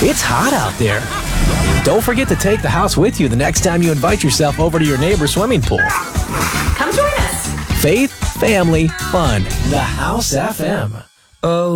It's hot out there. Don't forget to take the house with you the next time you invite yourself over to your neighbor's swimming pool. Come join us. Faith, family, fun. The House FM. Oh.